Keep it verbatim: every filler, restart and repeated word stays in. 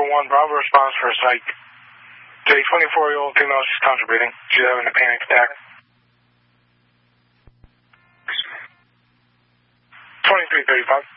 for one, Bravo responds for a psych. To a twenty-four-year-old female, she's contributing. She's having a panic attack. twenty-three thirty-five.